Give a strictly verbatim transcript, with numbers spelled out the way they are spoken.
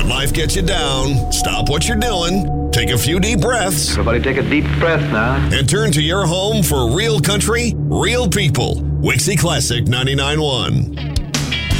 When life gets you down, stop what you're doing, take a few deep breaths, Everybody take a deep breath now. and turn to your home for real country, real people. Wixie Classic ninety-nine point one.